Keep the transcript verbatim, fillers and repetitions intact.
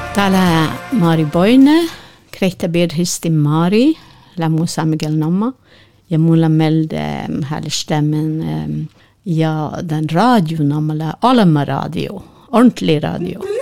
Täällä Mari Boine, Krehtä Birhisti Mari, Lamusa Miguel Namma, ja mulla meldde här stämmen ja den radio namala Alma radio, ordentlig radio.